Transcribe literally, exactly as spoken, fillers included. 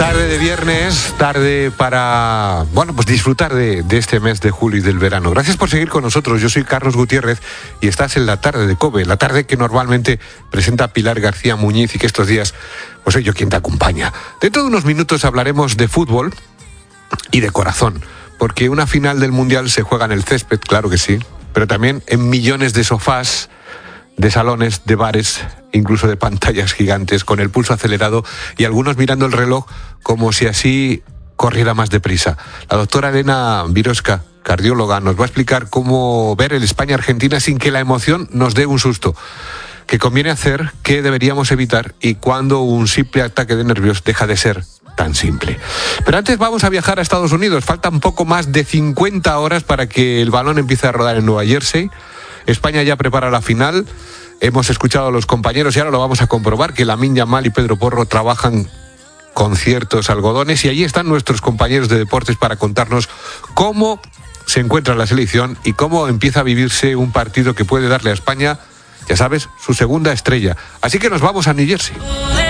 Tarde de viernes, tarde para, bueno, pues disfrutar de, de este mes de julio y del verano. Gracias por seguir con nosotros. Yo soy Carlos Gutiérrez y estás en la tarde de COPE, la tarde que normalmente presenta Pilar García Muñiz y que estos días, pues soy yo quien te acompaña. Dentro de unos minutos hablaremos de fútbol y de corazón, porque una final del Mundial se juega en el césped, claro que sí, pero también en millones de sofás, de salones, de bares, incluso de pantallas gigantes, con el pulso acelerado y algunos mirando el reloj como si así corriera más deprisa. La doctora Elena Virosca, cardióloga, nos va a explicar cómo ver el España-Argentina sin que la emoción nos dé un susto. ¿Qué conviene hacer? ¿Qué deberíamos evitar? Y cuándo un simple ataque de nervios deja de ser tan simple. Pero antes vamos a viajar a Estados Unidos. Faltan poco más de cincuenta horas para que el balón empiece a rodar en Nueva Jersey. España ya prepara la final. Hemos escuchado a los compañeros y ahora lo vamos a comprobar, que Lamine Yamal y Pedro Porro trabajan con ciertos algodones, y allí están nuestros compañeros de deportes para contarnos cómo se encuentra la selección y cómo empieza a vivirse un partido que puede darle a España, ya sabes, su segunda estrella. Así que nos vamos a New Jersey.